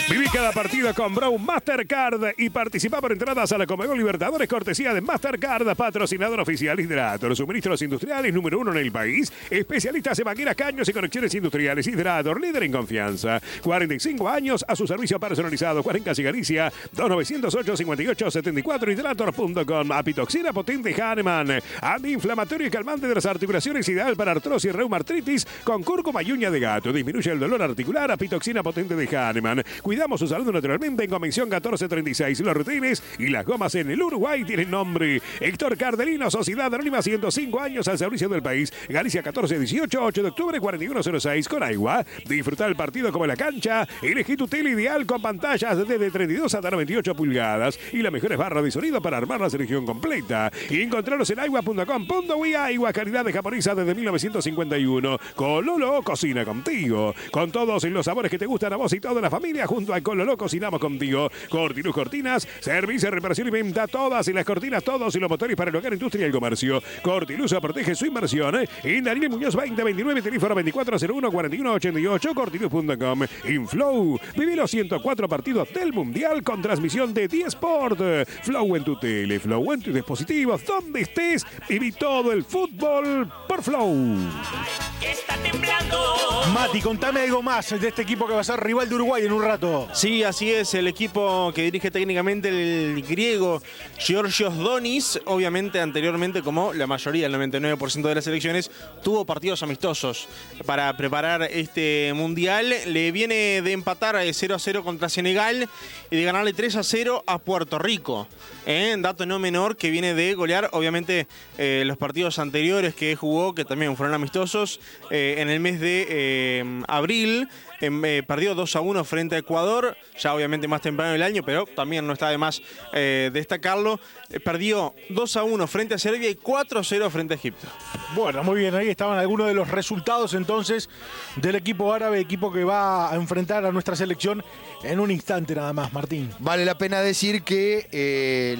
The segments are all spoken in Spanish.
Viví cada partido con Brown Mastercard y participa por entradas a la Conmebol Libertadores, cortesía de Mastercard, patrocinador oficial Hidrator. Suministros industriales número 1 en el país. Especialistas en mangueras, caños y conexiones industriales. Hidrator, líder en confianza. 45 años a su servicio personalizado. Cuarencas y Galicia. 2908-5874. Hidrator.com. Apitoxina potente Hahnemann. Antiinflamatorio y calmante de las articulaciones. Ideal para artrosis, reuma, artritis. Con cúrcuma y uña de gato. Disminuye el dolor articular. Apitoxina potente de Hahnemann. Cuidamos su salud naturalmente en Convención 1436. Los rutines y las gomas en el Uruguay tienen nombre. Héctor Cardelino, Sociedad Anónima, 105 años al servicio del país. Galicia 1418, 8 de octubre 4106. Con agua. Disfruta el partido como en la cancha. Elegí tu tele ideal con pantallas desde 32 hasta 98 pulgadas. Y las mejores barras de sonido para armar la selección completa. Y encontrarlos en aigua.com.uy. Agua, calidad de japonesa desde 1951. Cololo cocina contigo. Con todos los sabores que te gustan a vos y toda la familia. Junto a Cololo cocinamos contigo. Cortiluz Cortinas, servicio, reparación y venta. Todas y las cortinas, todos y los motores para el hogar, industria y el comercio. Cortiluz protege su inversión. En Daniel Muñoz 2029, teléfono 2401-4188, cortiluz.com. Inflow, viví los 104 partidos del Mundial con transmisión de D-Sport. Flow en tu tele, Flow en tus dispositivos, donde estés, viví todo el fútbol por Flow. Está temblando. Mati, contame algo más de este equipo que va a ser rival de Uruguay en un rato. Sí, así es, el equipo que dirige técnicamente el griego Georgios Donis, obviamente anteriormente, como la mayoría, el 99% de las selecciones, tuvo partidos amistosos para preparar este Mundial. Le viene de empatar 0-0 contra Senegal y de ganarle 3-0 a Puerto Rico. Dato no menor que viene de golear, obviamente, los partidos anteriores que jugó, que también fueron amistosos, en el mes de abril. Perdió 2-1 frente a Ecuador, ya obviamente más temprano del año, pero también no está de más destacarlo. Perdió 2-1 frente a Serbia y 4-0 frente a Egipto. Bueno, muy bien, ahí estaban algunos de los resultados entonces del equipo árabe, equipo que va a enfrentar a nuestra selección en un instante nada más, Martín. Vale la pena decir que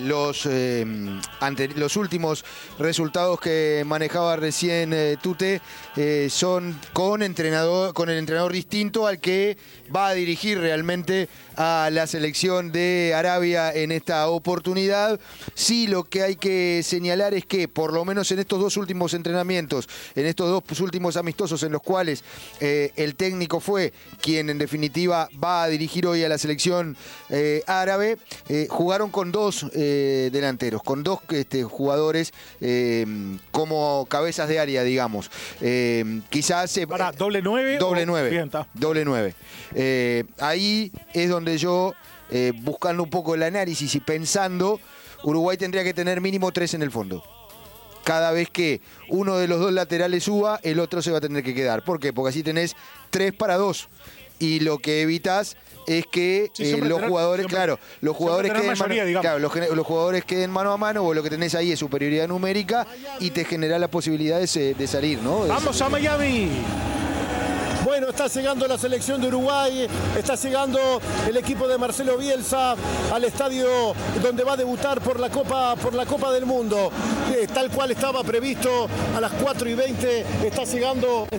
los últimos resultados que manejaba recién Tute son con el entrenador distinto al que va a dirigir realmente a la selección de Arabia en esta oportunidad. Sí, lo que hay que señalar es que por lo menos en estos dos últimos entrenamientos, en estos dos últimos amistosos en los cuales el técnico fue quien en definitiva va a dirigir hoy a la selección árabe, jugaron con dos delanteros, con dos jugadores como cabezas de área, digamos. Quizás... ¿Para doble 9? Doble 9. Bien, está. Doble 9. Ahí es donde yo, buscando un poco el análisis y pensando, Uruguay tendría que tener mínimo 3 en el fondo. Cada vez que uno de los dos laterales suba, el otro se va a tener que quedar. ¿Por qué? Porque así tenés 3 para 2. Y lo que evitas es que los jugadores, los jugadores queden mano a mano, vos lo que tenés ahí es superioridad numérica y te genera las posibilidades de salir, ¿no? ¡Vamos a Miami! Bueno, está llegando la selección de Uruguay, está llegando el equipo de Marcelo Bielsa al estadio donde va a debutar por la Copa del Mundo. Tal cual estaba previsto, a las 4:20 está llegando.